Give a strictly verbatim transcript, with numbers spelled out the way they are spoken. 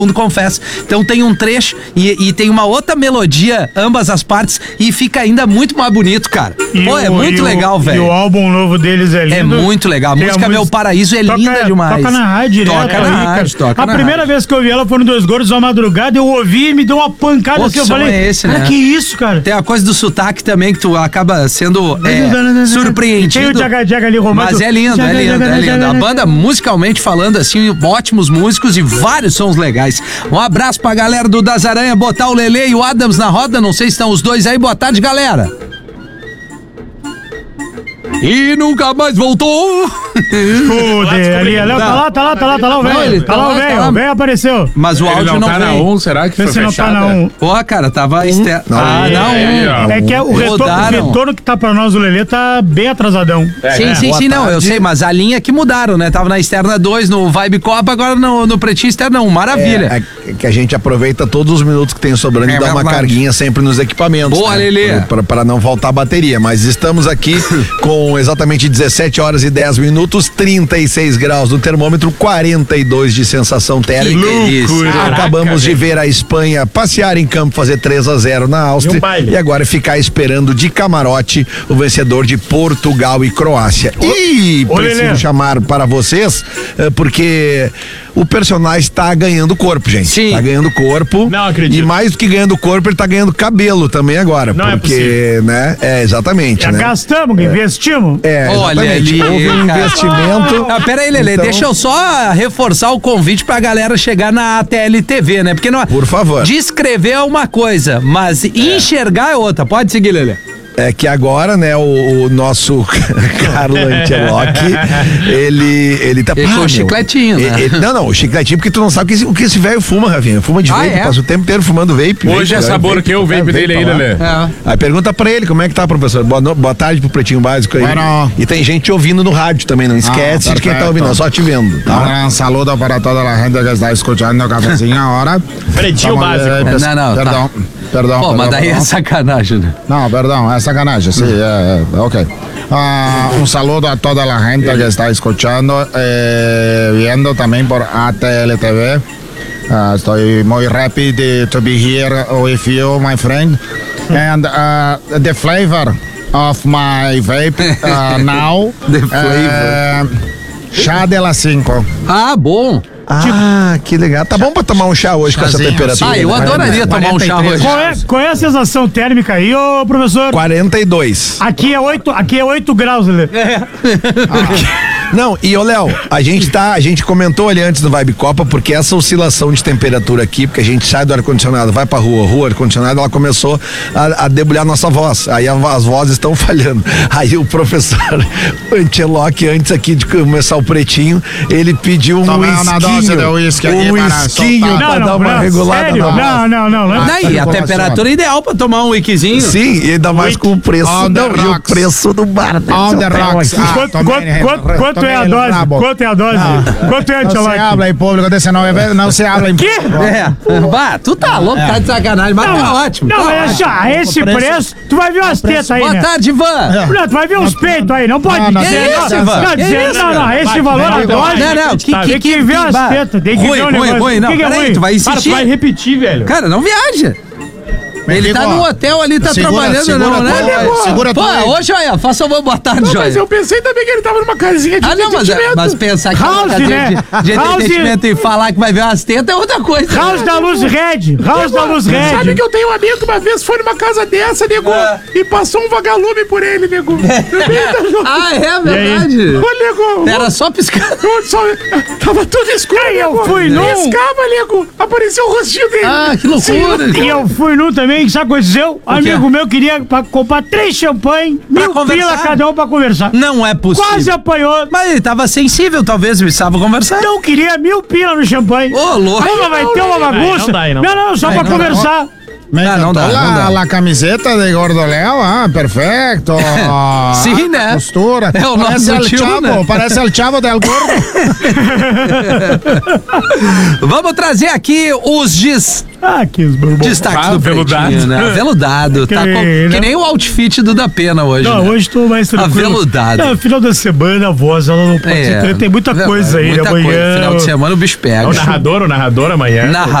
mundo confessa. Então tem um trecho e, e tem uma outra melodia, ambas as partes, e fica ainda muito mais bonito, cara. E Pô, o, é muito legal, velho. E o álbum novo deles é lindo. É muito legal. A tem música a Meu música... Paraíso é toca, linda demais. Toca na rádio direto. Toca aí, na cara. rádio, toca A na primeira rádio. vez que eu vi ela foi no Dois Gordos à madrugada, eu ouvi e me deu uma pancada Pô, assim, que eu som falei, é esse, ah, né? que isso, cara? Tem a coisa do sotaque também, que tu acaba sendo é, surpreendido. Tem o Jaga Jaga ali, romano. Mas é lindo, é lindo, é lindo. A banda, musicalmente falando, assim, ótimos músicos e vários sons legais. Um abraço pra galera do Das Aranha, botar o Lelê e o Adams na roda, não sei se estão os dois aí. Boa tarde, galera. E nunca mais voltou. Fude, ali, Léo, tá lá, tá lá, tá lá, tá lá o velho. Tá lá o velho, o velho apareceu. Mas o Ele áudio não não tá na veio. um, será que foi Vê se não tá fechada? na um. Pô, cara, tava externo. Ah, Aí, não. aí, ó. É que é o retorno, o Rodaram. retorno que tá pra nós, o Lelê, tá bem atrasadão. Sim, É, sim, boa sim, não, eu tarde. sei, mas a linha que mudaram, né? Tava na externa dois, no Vibe Copa, agora no, no Pretinho Externa um, maravilha. É, é que a gente aproveita todos os minutos que tem sobrando É e dá uma verdade. carguinha sempre nos equipamentos. Boa, né? Lelê. Pra, pra não faltar bateria. Mas estamos aqui com exatamente dezessete horas e dez minutos, trinta e seis graus no termômetro, quarenta e dois de sensação térmica. delícia. Acabamos de ver a Espanha passear em campo, fazer três a zero na Áustria. E um baile. E agora ficar esperando de camarote o vencedor de Portugal e Croácia. E Ô, preciso Lelê. chamar para vocês, eh, porque o personagem está ganhando corpo, gente. Sim. Tá ganhando corpo. Não acredito. E mais do que ganhando corpo, ele tá ganhando cabelo também agora. Não é porque, possível. né? É, exatamente, Já né? gastamos, investimos. É, Olha exatamente. ali, Houve um cara. investimento. Ah, pera aí, Lelê, Então- deixa eu só reforçar o convite pra galera chegar na A T L T V, né? Porque não, Por favor. descrever é uma coisa, mas enxergar é outra. Pode seguir, Lelê. É que agora, né, o, o nosso Carlo Ancelotti, ele, ele tá... Ele com Ah, o meu, chicletinho, né? ele- ele- não, não, o chicletinho, porque tu não sabe o que esse- o que esse velho fuma, Rafinha. Fuma de Ah, vape, é? passa o tempo inteiro fumando vape. Hoje vape, é sabor vape, que o vape vape dele aí, pra lá. Lelê. É. Aí pergunta pra ele como é que tá, professor. Boa, no- boa tarde pro Pretinho Básico aí. Bueno. E tem gente ouvindo no rádio também, não esquece de quem tá perfecto. ouvindo, é só te vendo, Un tá? gran saludo para toda la gente que está escuchando Cafezinho ahora. Pretinho Estamos, básico. eh, pes- Não, não, tá. Perdão, perdão. Pô, perdão, mas daí é perdão. sacanagem, né? No, perdón, es sacanagem, sí, eh, eh, ok. Ah, un saludo a toda la gente que está escuchando, eh, viendo también por A T L T V. Ah, estoy muy happy de, to be here with you, my friend. And uh, the flavor of my vape uh, now, The flavor. eh, chá de las cinco. Ah, bom. Ah, que legal. Tá bom pra tomar um chá hoje com essa Chazinho, temperatura. Ah, eu né? adoraria tomar um chá hoje. Qual é, qual é a sensação térmica aí, ô professor? quarenta e dois. Aqui é oito, aqui é oito graus, Lelê. Não, e ô Léo, a gente tá, a gente comentou ali antes do Vibe Copa, porque essa oscilação de temperatura aqui, porque a gente sai do ar-condicionado, vai pra rua, rua, ar-condicionado, ela começou a, a debulhar nossa voz, aí a- as vozes estão falhando. Aí o professor Ancelotti, antes aqui de começar o Pretinho, ele pediu um Tomei uma dose de uísque whiskinho, aqui um para whiskinho soltar. pra dar uma regulada sério? na voz. Não, não, não. não. Daí, a como temperatura é ideal pra tomar um wikizinho. Sim, e ainda mais com o preço, On the não, e o rocks. preço do bar. né? On the rocks. Ah, Quanto, tomei, quanto, né? quanto, quanto é a Tomei no dose? rabo. Quanto é a dose? Quanto é, No se Ancelotti? habla em público desse nome, não se habla em Quê? É. Bah, tu tá louco, tá de sacanagem, mas tá ótimo. Não, tá mas ótimo. assim, ó, a esse preço, tu vai ver umas tetas aí, Boa né? tarde, Ivan. Não, tu vai ver uns peitos aí, não pode Não, não, dizer. que não, isso, Ivan? não, Que dizer, isso, não, não, cara? esse valor a dose. Não, não, que, que, Tem que ver as bah. tetas, tem que ruim, ver o ruim, negócio. ruim, não, O que que é peraí, ruim? tu vai Para, insistir. tu vai repetir, velho. Cara, não viaja. Ele tá Ó, no hotel ali, tá segura- trabalhando, segura não, a né? tua- Pô, segura a Pô, tua- ô, Joia, faça uma boa tarde, Joia. pensei também que ele tava numa casinha de Ah, não, mas, mas pensar que é uma House, casinha né? de, de House- entretenimento e falar que vai ver umas tetas é outra coisa. House da luz red, House da luz red. eu tenho um amigo que uma vez foi numa casa dessa, nego, e passou um vagalume por ele, nego. Ah, é verdade. Ô, nego, Era só piscar. eu só, tava tudo escuro, Aí eu nego. fui num. Piscava, nego, apareceu o rostinho dele. Ah, que loucura. E eu fui num também, sabe o que aconteceu? Amigo meu queria pra comprar três champanhe, mil conversar. pila cada um pra conversar. Não é possível. Quase apanhou. Mas ele tava sensível, talvez, precisava conversar. Não queria mil pila no champanhe. Ô, louco. Pô, mas vai ter uma bagunça. não dá aí, não. não, não, só pra não, conversar. Me Ah, não dá, encantó não dá. la, la camiseta de Gordo Leo, ah, perfecto. Sim, né? Postura. É o nome parece do el tio, chavo, né? parece el chavo del gordo. Vamos trazer aqui os des... Ah, que os bourbons. destaques Ah, do veludado. Pretinho, né? Aveludado. Tá Que, com... né? que nem o outfit do Da Pena hoje, Não, né? hoje tô mais tranquilo. Aveludado. É, final da semana a voz, ela não pode É, ser. Tem muita coisa aí, muita né? Amanhã. coisa. Final de semana o bicho pega. É o narrador, o narrador amanhã. Narra